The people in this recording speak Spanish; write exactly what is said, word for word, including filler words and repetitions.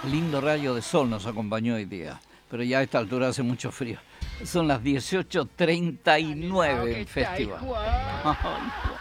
Lindo rayo de sol nos acompañó hoy día, pero ya a esta altura hace mucho frío. Son las dieciocho treinta y nueve en Festival.